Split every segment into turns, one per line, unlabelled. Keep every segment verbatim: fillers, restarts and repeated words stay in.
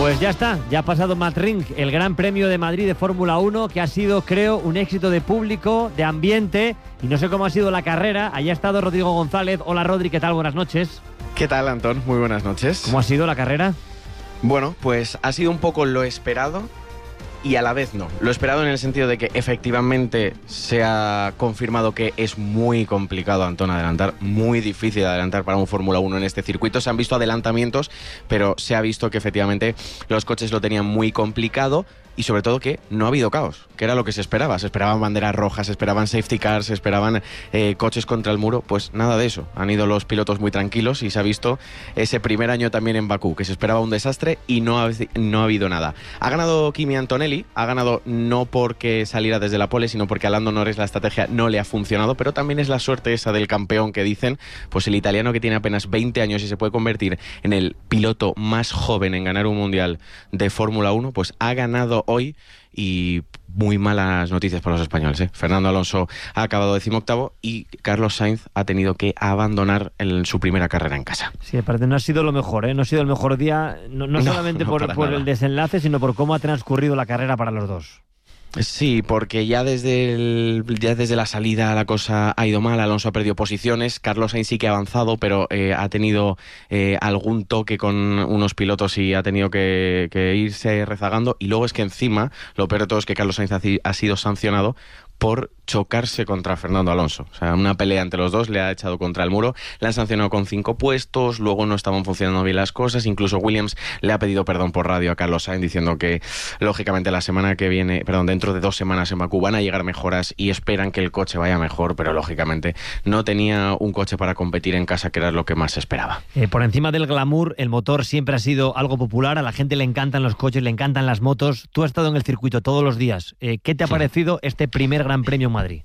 Pues ya está, ya ha pasado Madrid, el Gran Premio de Madrid de Fórmula uno, que ha sido, creo, un éxito de público, de ambiente, y no sé cómo ha sido la carrera. Allá ha estado Rodrigo González. Hola Rodri, ¿qué tal? Buenas noches.
¿Qué tal, Antón? Muy buenas noches.
¿Cómo ha sido la carrera?
Bueno, pues ha sido un poco lo esperado y a la vez no. Lo esperado en el sentido de que efectivamente se ha confirmado que es muy complicado, Antón, adelantar, muy difícil adelantar para un Fórmula uno en este circuito. Se han visto adelantamientos, pero se ha visto que efectivamente los coches lo tenían muy complicado. Y sobre todo que no ha habido caos, que era lo que se esperaba. Se esperaban banderas rojas, se esperaban safety cars, se esperaban eh, coches contra el muro. Pues nada de eso. Han ido los pilotos muy tranquilos y se ha visto ese primer año también en Bakú, que se esperaba un desastre y no ha, no ha habido nada. Ha ganado Kimi Antonelli, ha ganado no porque saliera desde la pole, sino porque a Lando Norris la estrategia no le ha funcionado, pero también es la suerte esa del campeón que dicen, pues el italiano que tiene apenas veinte años y se puede convertir en el piloto más joven en ganar un mundial de Fórmula uno, pues ha ganado hoy. Y muy malas noticias para los españoles, ¿eh? Fernando Alonso ha acabado decimoctavo y Carlos Sainz ha tenido que abandonar el, su primera carrera en casa.
Sí, aparte no ha sido lo mejor, ¿eh? No ha sido el mejor día, no, no, no solamente no, por, por el desenlace, sino por cómo ha transcurrido la carrera para los dos.
Sí, porque ya desde, el, ya desde la salida la cosa ha ido mal, Alonso ha perdido posiciones, Carlos Sainz sí que ha avanzado, pero eh, ha tenido eh, algún toque con unos pilotos y ha tenido que, que irse rezagando, y luego es que encima, lo peor de todo es que Carlos Sainz ha, ha sido sancionado por chocarse contra Fernando Alonso. O sea, una pelea entre los dos, le ha echado contra el muro, le han sancionado con cinco puestos, luego no estaban funcionando bien las cosas, incluso Williams le ha pedido perdón por radio a Carlos Sainz diciendo que lógicamente la semana que viene, perdón, dentro de dos semanas en Bakú van a llegar mejoras y esperan que el coche vaya mejor, pero lógicamente no tenía un coche para competir en casa, que era lo que más se esperaba.
Eh, por encima del glamour, el motor siempre ha sido algo popular, a la gente le encantan los coches, le encantan las motos. Tú has estado en el circuito todos los días. Eh, ¿Qué te ha sí. parecido este primer Gran Premio en Madrid?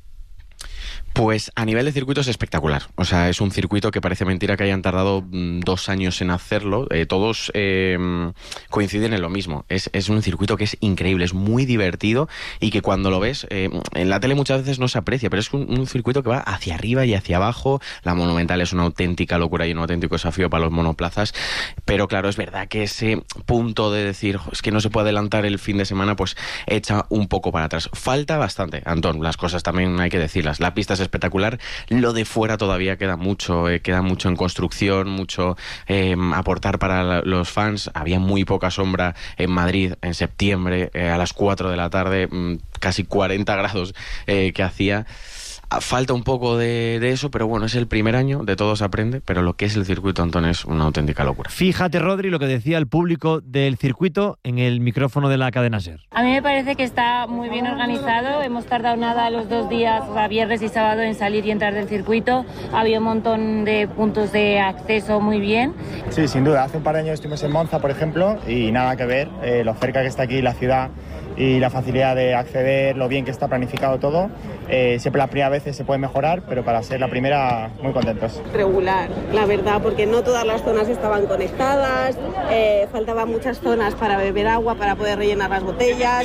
Pues a nivel de circuito es espectacular. O sea, es un circuito que parece mentira que hayan tardado mm, dos años en hacerlo. Eh, todos eh, coinciden en lo mismo. Es, es un circuito que es increíble, es muy divertido y que cuando lo ves, eh, en la tele muchas veces no se aprecia, pero es un, un circuito que va hacia arriba y hacia abajo. La Monumental es una auténtica locura y un auténtico desafío para los monoplazas. Pero claro, es verdad que ese punto de decir, es que no se puede adelantar el fin de semana, pues echa un poco para atrás. Falta bastante, Antón, las cosas también hay que decirlas. La pista es espectacular, lo de fuera todavía queda mucho, eh, queda mucho en construcción, mucho eh, aportar para la, los fans. Había muy poca sombra en Madrid en septiembre, eh, a las cuatro de la tarde, mmm, casi cuarenta grados eh, que hacía. Falta un poco de, de eso, pero bueno, es el primer año, de todo se aprende, pero lo que es el circuito, Antón, es una auténtica locura.
Fíjate, Rodri, lo que decía el público del circuito en el micrófono de la cadena SER.
A mí me parece que está muy bien organizado, hemos tardado nada los dos días, o sea, viernes y sábado, en salir y entrar del circuito, había un montón de puntos de acceso muy bien.
Sí, sin duda, hace un par de años estuvimos en Monza, por ejemplo, y nada que ver, eh, lo cerca que está aquí la ciudad y la facilidad de acceder, lo bien que está planificado todo. Eh, siempre las primeras veces se puede mejorar, pero para ser la primera, muy contentos.
Regular, la verdad, porque no todas las zonas estaban conectadas, eh, faltaban muchas zonas para beber agua, para poder rellenar las botellas,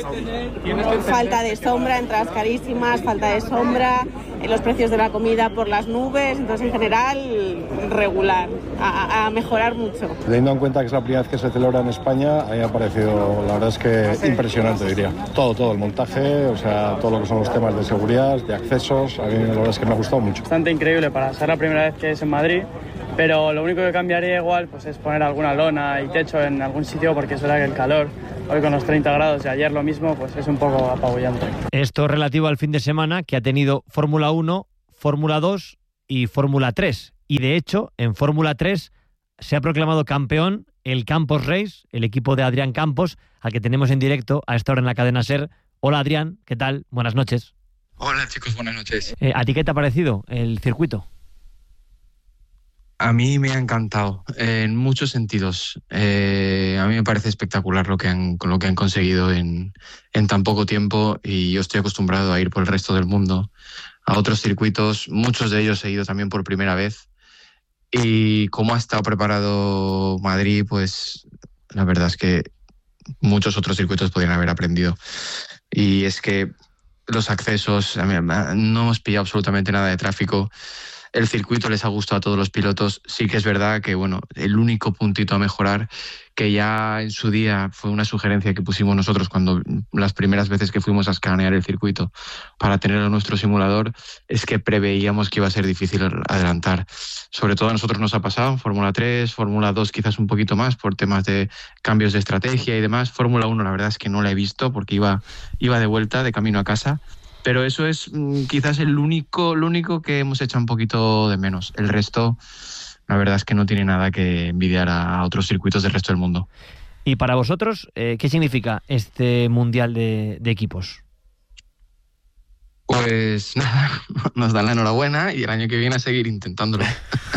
falta de sombra, entradas carísimas, falta de sombra, eh, los precios de la comida por las nubes, entonces en general regular, a, a mejorar mucho.
Teniendo en cuenta que es la primera vez que se celebra en España, a mí me ha parecido, la verdad es que impresionante, diría. Todo, todo, el montaje, o sea, todo lo que son los temas de seguridad, de accesos, a mí la verdad es que me ha gustado mucho.
Bastante increíble para ser la primera vez que es en Madrid, pero lo único que cambiaría igual pues es poner alguna lona y techo en algún sitio, porque es verdad que el calor, hoy con los treinta grados y ayer lo mismo, pues es un poco apabullante.
Esto relativo al fin de semana que ha tenido Fórmula uno, Fórmula dos y Fórmula tres. Y de hecho, en Fórmula tres se ha proclamado campeón el Campos Race, el equipo de Adrián Campos, al que tenemos en directo a esta hora en la cadena SER. Hola Adrián, ¿qué tal? Buenas noches.
Hola chicos, buenas noches.
Eh, ¿A ti qué te ha parecido el circuito?
A mí me ha encantado, eh, en muchos sentidos. Eh, a mí me parece espectacular lo que han, lo que han conseguido en, en tan poco tiempo, y yo estoy acostumbrado a ir por el resto del mundo a otros circuitos. Muchos de ellos he ido también por primera vez. Y cómo ha estado preparado Madrid, pues la verdad es que muchos otros circuitos podrían haber aprendido. Y es que los accesos, no hemos pillado absolutamente nada de tráfico. el circuito les ha gustado a todos los pilotos. Sí que es verdad que, bueno, el único puntito a mejorar, que ya en su día fue una sugerencia que pusimos nosotros cuando las primeras veces que fuimos a escanear el circuito para tenerlo en nuestro simulador, es que preveíamos que iba a ser difícil adelantar. Sobre todo a nosotros nos ha pasado en Fórmula tres, Fórmula dos quizás un poquito más por temas de cambios de estrategia y demás. Fórmula uno la verdad es que no la he visto porque iba, iba de vuelta, de camino a casa. Pero eso es mmm, quizás el único, lo único que hemos echado un poquito de menos. El resto, la verdad es que no tiene nada que envidiar a otros circuitos del resto del mundo.
Y para vosotros, eh, ¿qué significa este Mundial de, de equipos?
Pues nada, nos dan la enhorabuena y el año que viene a seguir intentándolo.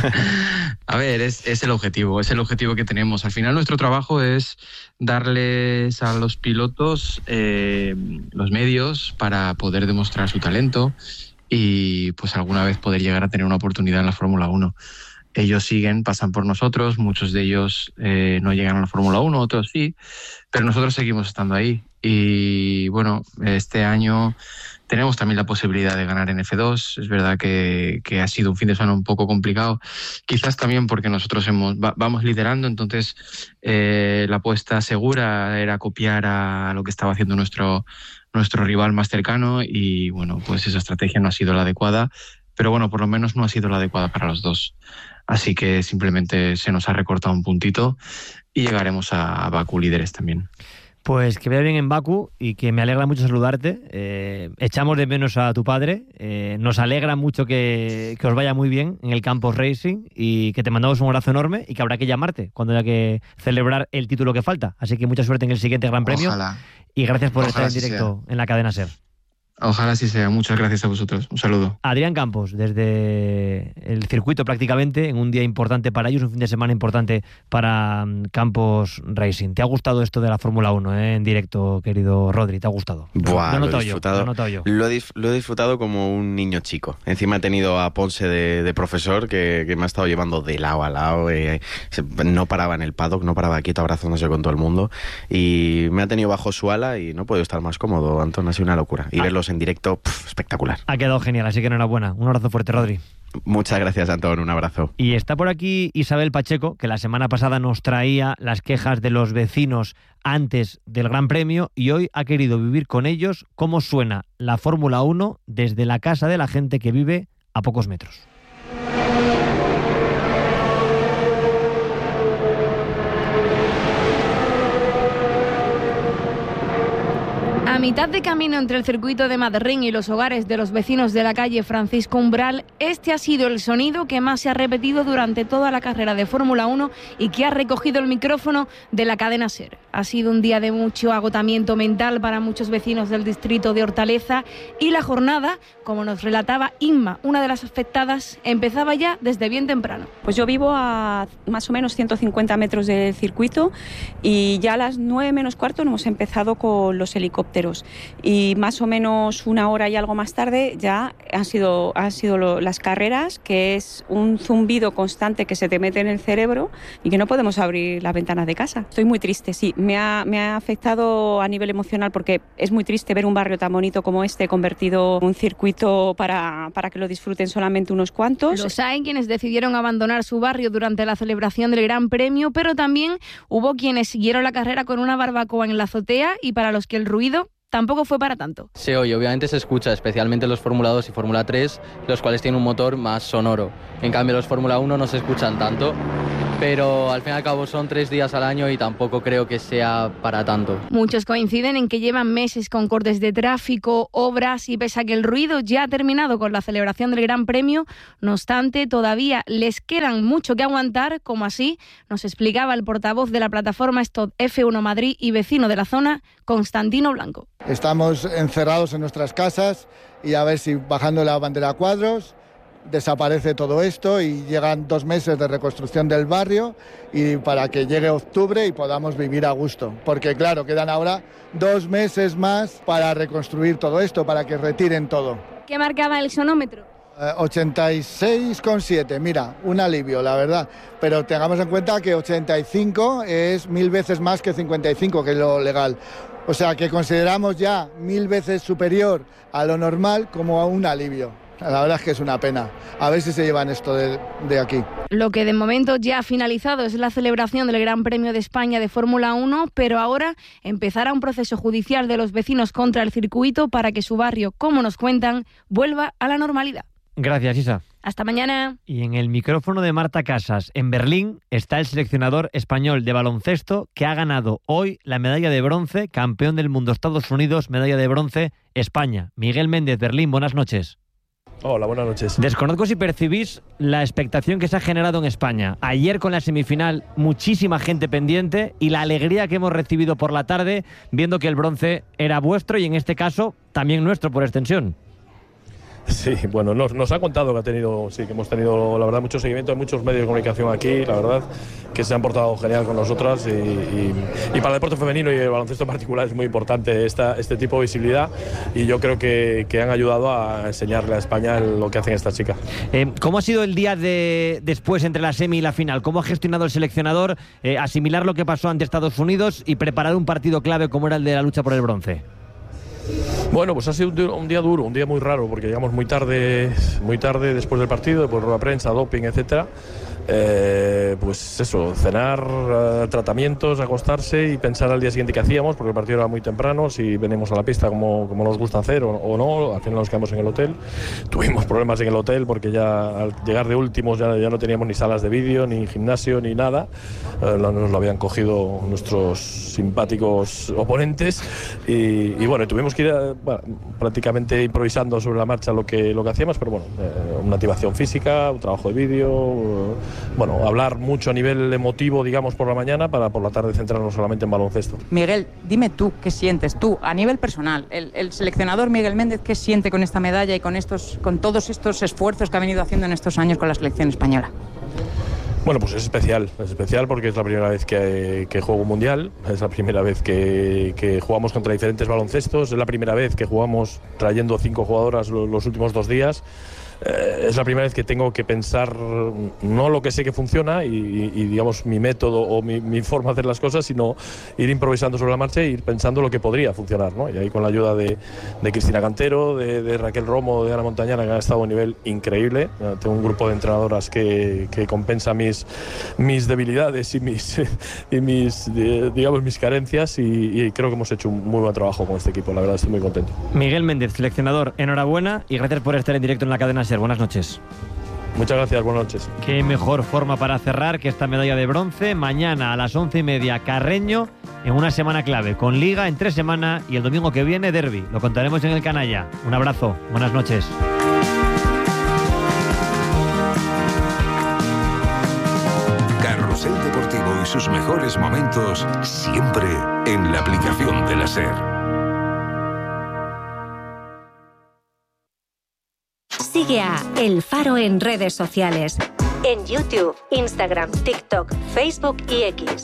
A ver, es, es el objetivo, es el objetivo que tenemos. Al final nuestro trabajo es darles a los pilotos eh, los medios para poder demostrar su talento y pues alguna vez poder llegar a tener una oportunidad en la Fórmula uno. Ellos siguen, pasan por nosotros, muchos de ellos eh, no llegan a la Fórmula uno, otros sí, pero nosotros seguimos estando ahí. Y bueno, este año tenemos también la posibilidad de ganar en F dos. Es verdad que, que ha sido un fin de semana un poco complicado, quizás también porque nosotros hemos, va, vamos liderando, entonces eh, la apuesta segura era copiar a lo que estaba haciendo nuestro, nuestro rival más cercano y bueno, pues esa estrategia no ha sido la adecuada, pero bueno, por lo menos no ha sido la adecuada para los dos. Así que simplemente se nos ha recortado un puntito y llegaremos a, a Bakú líderes también.
Pues que vaya bien en Bakú y que me alegra mucho saludarte. Eh, echamos de menos a tu padre. Eh, nos alegra mucho que, que os vaya muy bien en el Campos Racing y que te mandamos un abrazo enorme y que habrá que llamarte cuando haya que celebrar el título que falta. Así que mucha suerte en el siguiente Gran Premio.
Ojalá.
Y gracias por
Ojalá
estar en directo sea. en la cadena SER.
Ojalá así sea. Muchas gracias a vosotros. Un saludo.
Adrián Campos, desde el circuito prácticamente, en un día importante para ellos, un fin de semana importante para Campos Racing. ¿Te ha gustado esto de la Fórmula uno eh, en directo, querido Rodri? ¿Te ha gustado?
Buah,
lo,
lo,
he
he disfrutado,
yo, lo, he yo.
Lo, he, lo he disfrutado como un niño chico. Encima he tenido a Ponce de, de profesor que, que me ha estado llevando de lado a lado. Eh, no paraba en el paddock, no paraba quieto abrazándose con todo el mundo. Y me ha tenido bajo su ala y no he podido estar más cómodo, Antón. Ha sido una locura. Y ah. verlos en directo, pff, espectacular.
Ha quedado genial, así que enhorabuena. Un abrazo fuerte, Rodri.
Muchas gracias, Antón. Un abrazo.
Y está por aquí Isabel Pacheco, que la semana pasada nos traía las quejas de los vecinos antes del Gran Premio y hoy ha querido vivir con ellos cómo suena la Fórmula uno desde la casa de la gente que vive a pocos metros.
A mitad de camino entre el circuito de Madrid y los hogares de los vecinos de la calle Francisco Umbral, este ha sido el sonido que más se ha repetido durante toda la carrera de Fórmula uno y que ha recogido el micrófono de la cadena SER. Ha sido un día de mucho agotamiento mental para muchos vecinos del distrito de Hortaleza y la jornada, como nos relataba Inma, una de las afectadas, empezaba ya desde bien temprano.
Pues yo vivo a más o menos ciento cincuenta metros del circuito y ya a las nueve menos cuarto hemos empezado con los helicópteros. Y más o menos una hora y algo más tarde ya han sido, han sido lo, las carreras, que es un zumbido constante que se te mete en el cerebro y que no podemos abrir las ventanas de casa. Estoy muy triste, sí, me ha, me ha afectado a nivel emocional porque es muy triste ver un barrio tan bonito como este convertido en un circuito para, para que lo disfruten solamente unos cuantos.
Los hay quienes decidieron abandonar su barrio durante la celebración del Gran Premio, pero también hubo quienes siguieron la carrera con una barbacoa en la azotea y para los que el ruido tampoco fue para tanto.
Se oye, obviamente se escucha, especialmente los Fórmula dos y Fórmula tres, los cuales tienen un motor más sonoro. En cambio, los Fórmula uno no se escuchan tanto, pero al fin y al cabo son tres días al año y tampoco creo que sea para tanto.
Muchos coinciden en que llevan meses con cortes de tráfico, obras y pese a que el ruido ya ha terminado con la celebración del Gran Premio, no obstante, todavía les quedan mucho que aguantar, como así nos explicaba el portavoz de la plataforma Stop F uno Madrid y vecino de la zona, Constantino Blanco.
Estamos encerrados en nuestras casas y a ver si bajando la bandera a cuadros desaparece todo esto y llegan dos meses de reconstrucción del barrio y para que llegue octubre y podamos vivir a gusto. Porque claro, quedan ahora dos meses más para reconstruir todo esto, para que retiren todo.
¿Qué marcaba el sonómetro?
Eh, ochenta y seis coma siete, mira, un alivio, la verdad. Pero tengamos en cuenta que ochenta y cinco es mil veces más que cincuenta y cinco, que es lo legal. O sea que consideramos ya mil veces superior a lo normal como a un alivio. La verdad es que es una pena. A ver si se llevan esto de, de aquí.
Lo que de momento ya ha finalizado es la celebración del Gran Premio de España de Fórmula uno, pero ahora empezará un proceso judicial de los vecinos contra el circuito para que su barrio, como nos cuentan, vuelva a la normalidad.
Gracias, Isa.
Hasta mañana.
Y en el micrófono de Marta Casas, en Berlín, está el seleccionador español de baloncesto que ha ganado hoy la medalla de bronce, campeón del mundo Estados Unidos, medalla de bronce España. Miguel Méndez, Berlín, buenas noches.
Hola, buenas noches.
Desconozco si percibís la expectación que se ha generado en España. Ayer con la semifinal, muchísima gente pendiente y la alegría que hemos recibido por la tarde viendo que el bronce era vuestro y en este caso también nuestro por extensión.
Sí, bueno, nos, nos ha contado que ha tenido, sí, que hemos tenido, la verdad, mucho seguimiento, hay muchos medios de comunicación aquí, la verdad, que se han portado genial con nosotras y, y, y para el deporte femenino y el baloncesto en particular es muy importante esta, este tipo de visibilidad y yo creo que, que han ayudado a enseñarle a España lo que hacen estas chicas.
Eh, ¿Cómo ha sido el día de después entre la semi y la final? ¿Cómo ha gestionado el seleccionador eh, asimilar lo que pasó ante Estados Unidos y preparar un partido clave como era el de la lucha por el bronce?
Bueno, pues ha sido un día duro, un día muy raro, porque llegamos muy tarde, muy tarde después del partido, después de la prensa, doping, etcétera. Eh, pues eso, cenar, uh, tratamientos, acostarse y pensar al día siguiente qué hacíamos, porque el partido era muy temprano, si venimos a la pista como, como nos gusta hacer o, o no, al final nos quedamos en el hotel. Tuvimos problemas en el hotel porque ya al llegar de últimos ya, ya no teníamos ni salas de vídeo, ni gimnasio, ni nada. Eh, nos lo habían cogido nuestros simpáticos oponentes y, y bueno, tuvimos que ir a, bueno, prácticamente improvisando sobre la marcha lo que, lo que hacíamos, pero bueno, eh, una activación física, un trabajo de vídeo, eh, bueno, hablar mucho a nivel emotivo, digamos, por la mañana para por la tarde centrarnos solamente en baloncesto.
Miguel, dime tú, ¿qué sientes tú a nivel personal? El, el seleccionador Miguel Méndez, ¿qué siente con esta medalla y con, estos, con todos estos esfuerzos que ha venido haciendo en estos años con la selección española?
Bueno, pues es especial, es especial porque es la primera vez que, que juego un mundial, es la primera vez que, que jugamos contra diferentes baloncestos, es la primera vez que jugamos trayendo cinco jugadoras los, los últimos dos días. Eh, es la primera vez que tengo que pensar no lo que sé que funciona y, y, y digamos mi método o mi, mi forma de hacer las cosas, sino ir improvisando sobre la marcha e ir pensando lo que podría funcionar, ¿no? Y ahí con la ayuda de, de Cristina Cantero, de, de Raquel Romo, de Ana Montañana, que han estado a un nivel increíble. Eh, tengo un grupo de entrenadoras que, que compensa mis, mis debilidades y mis, y mis eh, digamos mis carencias y, y creo que hemos hecho un muy buen trabajo con este equipo, la verdad estoy muy contento.
Miguel Méndez, seleccionador, enhorabuena y gracias por estar en directo en la cadena SER. Buenas noches.
Muchas gracias, buenas noches.
Qué mejor forma para cerrar que esta medalla de bronce. Mañana a las once y media, Carreño, en una semana clave, con Liga en tres semanas y el domingo que viene, derbi. Lo contaremos en el Canalla. Un abrazo, buenas noches.
Carrusel Deportivo y sus mejores momentos, siempre en la aplicación de la SER.
Sigue a El Faro en redes sociales. En YouTube, Instagram, TikTok, Facebook y X.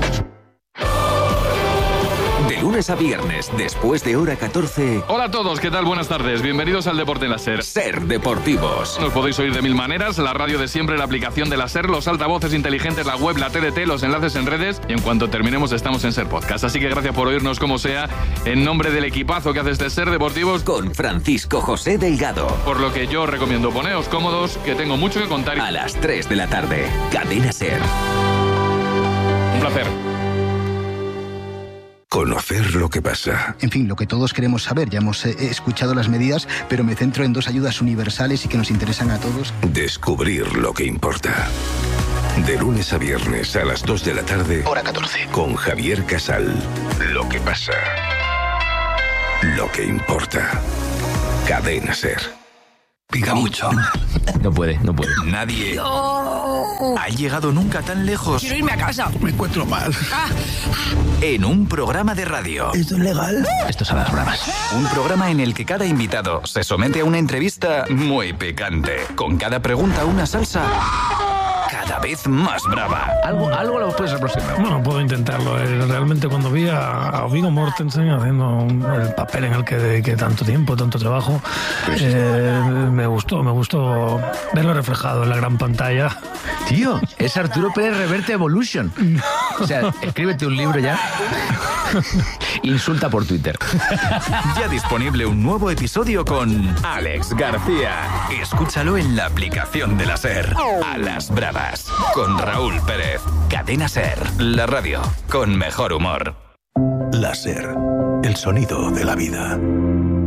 De lunes a viernes, después de hora catorce.
Hola a todos, ¿qué tal? Buenas tardes. Bienvenidos al Deporte en la SER.
SER Deportivos.
Nos podéis oír de mil maneras, la radio de siempre, la aplicación de la SER, los altavoces inteligentes, la web, la T D T, los enlaces en redes y en cuanto terminemos estamos en SER Podcast. Así que gracias por oírnos como sea, en nombre del equipazo que hace este SER Deportivos.
Con Francisco José Delgado.
Por lo que yo recomiendo poneos cómodos, que tengo mucho que contar.
A las tres de la tarde, Cadena SER.
Un placer.
Conocer lo que pasa.
En fin, lo que todos queremos saber. Ya hemos eh, escuchado las medidas, pero me centro en dos ayudas universales y que nos interesan a todos.
Descubrir lo que importa. De lunes a viernes a las dos de la tarde.
Hora catorce.
Con Javier Casal. Lo que pasa. Lo que importa. Cadena SER.
Pica mucho. No puede, no puede.
Nadie
no.
ha llegado nunca tan lejos.
Quiero irme a casa.
Me encuentro mal.
Ah.
En un programa de radio.
¿Esto es legal? Esto es a las bravas.
Un programa en el que cada invitado se somete a una entrevista muy picante. Con cada pregunta una salsa cada vez más brava.
Algo, algo lo puedes aproximar.
Bueno, puedo intentarlo. Realmente cuando vi a, a Viggo Mortensen haciendo el papel en el que dediqué tanto tiempo, tanto trabajo, eh, me gustó, me gustó verlo reflejado en la gran pantalla.
Tío, es Arturo Pérez Reverte Evolution. O sea, escríbete un libro ya. Insulta por Twitter.
Ya disponible un nuevo episodio con Alex García. Escúchalo en la aplicación de la SER. A las bravas. Con Raúl Pérez. Cadena SER. La radio con mejor humor.
La SER. El sonido de la vida.